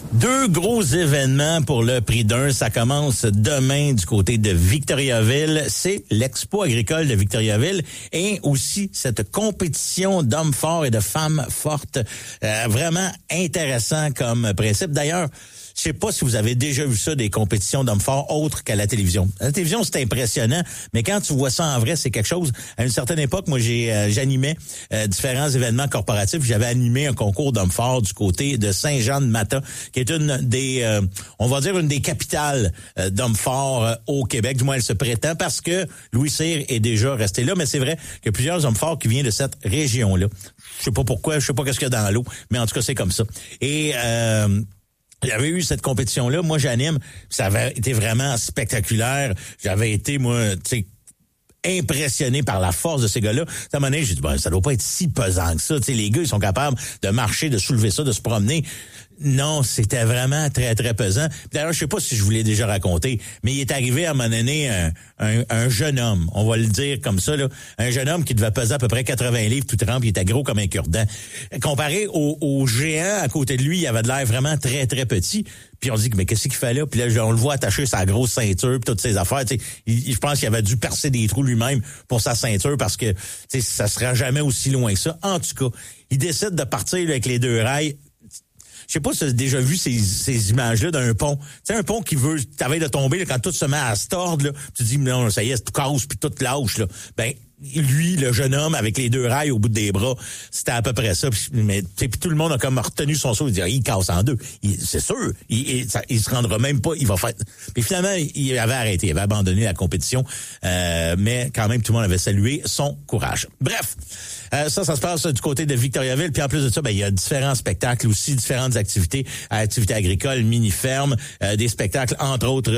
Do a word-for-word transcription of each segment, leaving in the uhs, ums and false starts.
Deux gros événements pour le prix d'un. Ça commence demain du côté de Victoriaville. C'est l'Expo agricole de Victoriaville et aussi cette compétition d'hommes forts et de femmes fortes. Euh, vraiment intéressant comme principe. D'ailleurs, je sais pas si vous avez déjà vu ça, des compétitions d'hommes forts autres qu'à la télévision. À la télévision, c'est impressionnant, mais quand tu vois ça en vrai, c'est quelque chose. À une certaine époque, moi, j'ai euh, j'animais euh, différents événements corporatifs. J'avais animé un concours d'hommes forts du côté de Saint-Jean-de-Mata, qui est une des, euh, on va dire, une des capitales euh, d'hommes forts euh, au Québec. Du moins, elle se prétend parce que Louis Cyr est déjà resté là. Mais c'est vrai qu'il y a plusieurs hommes forts qui viennent de cette région-là. Je sais pas pourquoi, je sais pas qu'est-ce qu'il y a dans l'eau, mais en tout cas, c'est comme ça. Et euh, il y avait eu cette compétition-là. Moi, j'anime. Ça avait été vraiment spectaculaire. J'avais été, moi, tu sais, impressionné par la force de ces gars-là. À un moment donné, j'ai dit, ben, ça doit pas être si pesant que ça. Tu sais, les gars, ils sont capables de marcher, de soulever ça, de se promener. Non, c'était vraiment très, très pesant. D'ailleurs, je sais pas si je vous l'ai déjà raconté, mais il est arrivé à un moment donné un, un, un jeune homme, on va le dire comme ça, là, un jeune homme qui devait peser à peu près quatre-vingts livres, tout trempe, il était gros comme un cure-dent. Comparé au, au géant à côté de lui, il avait de l'air vraiment très, très petit. Puis on dit, mais qu'est-ce qu'il fait là? Puis là, on le voit attacher sa grosse ceinture puis toutes ses affaires. Tu sais, il, je pense qu'il avait dû percer des trous lui-même pour sa ceinture parce que tu sais, ça sera jamais aussi loin que ça. En tout cas, il décide de partir là, avec les deux rails. Je sais pas si tu as déjà vu ces, ces images-là d'un pont. Tu sais, un pont qui veut, t'avais de tomber, là, quand tout se met à se tordre, là, tu te dis, non, ça y est, tout casse, puis tout lâche, là. Ben, lui, le jeune homme, avec les deux rails au bout des bras, c'était à peu près ça. Puis, mais, puis tout le monde a comme retenu son saut. Il dit, il casse en deux. Il, c'est sûr. Il, il, ça, il se rendra même pas. Il va faire. Puis finalement, il avait arrêté. Il avait abandonné la compétition. Euh, mais quand même, tout le monde avait salué son courage. Bref. Euh, ça, ça se passe du côté de Victoriaville. Puis en plus de ça, ben il y a différents spectacles aussi, différentes activités, activités agricoles, mini-fermes, euh, des spectacles, entre autres,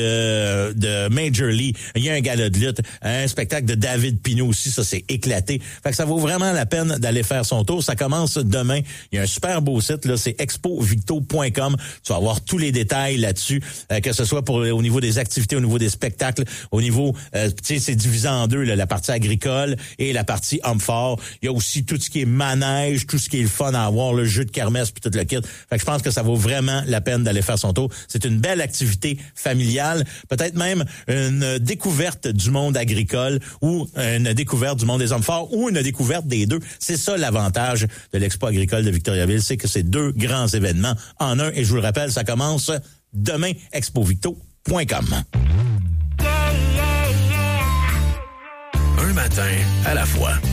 de de Major League. Il y a un gala de lutte, un spectacle de David Pinault aussi, ça c'est éclaté. Fait que ça vaut vraiment la peine d'aller faire son tour. Ça commence demain. Il y a un super beau site, là, c'est expo victo point com. Tu vas avoir tous les détails là-dessus, euh, que ce soit pour au niveau des activités, au niveau des spectacles, au niveau, euh, tu sais, c'est divisé en deux, là, la partie agricole et la partie homme fort. Il y a aussi tout ce qui est manège, tout ce qui est le fun à avoir, le jeu de kermesse puis tout le kit. Fait que je pense que ça vaut vraiment la peine d'aller faire son tour. C'est une belle activité familiale, peut-être même une découverte du monde agricole ou une découverte du monde des hommes forts ou une découverte des deux. C'est ça l'avantage de l'Expo agricole de Victoriaville, c'est que c'est deux grands événements en un. Et je vous le rappelle, ça commence demain, expo victo point com. Un matin à la fois.